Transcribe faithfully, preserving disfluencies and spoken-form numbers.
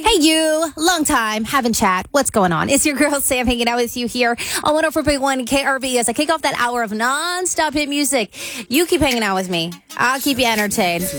Hey, you. Long time. Haven't chat. What's going on? It's your girl, Sam, hanging out with you here on one oh four point one K R V as I kick off that hour of non-stop hit music. You keep hanging out with me. I'll keep you entertained.